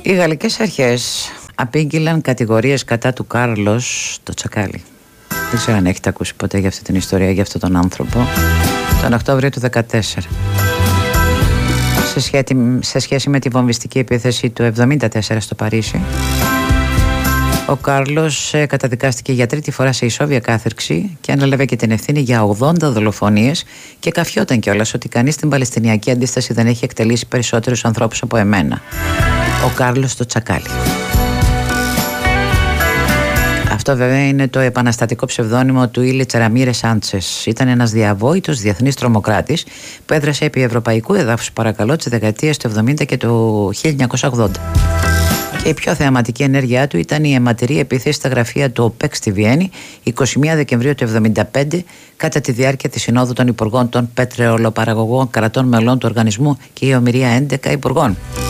Οι γαλλικές αρχές απήγγειλαν κατηγορίες κατά του Κάρλος το Τσακάλι. Δεν ξέρω αν έχετε ακούσει ποτέ για αυτή την ιστορία, για αυτόν τον άνθρωπο. Τον Οκτώβριο του 2014, σε σχέση με τη βομβιστική επίθεση του 1974 στο Παρίσι, ο Κάρλος καταδικάστηκε για τρίτη φορά σε ισόβια κάθυρξη και ανέλαβε και την ευθύνη για 80 δολοφονίες και καφιόταν κιόλας ότι κανείς στην Παλαιστινιακή αντίσταση δεν έχει εκτελήσει περισσότερους ανθρώπους από εμένα. Ο Κάρλος το Τσακάλι. Αυτό βέβαια είναι το επαναστατικό ψευδόνυμο του Ήλιτς Ραμίρες Σάντσες. Ήταν ένας διαβόητος διεθνής τρομοκράτης που έδρασε επί ευρωπαϊκού εδάφους, παρακαλώ, τις δεκαετίες του 70 και του 1980. Και η πιο θεαματική ενέργειά του ήταν η αιματηρή επίθεση στα γραφεία του ΟΠΕΚ στη Βιέννη 21 Δεκεμβρίου του 1975 κατά τη διάρκεια της Συνόδου των Υπουργών των Πετρεολοπαραγωγών Κρατών Μελών του Οργανισμού και η ομηρία 11 Υπουργών.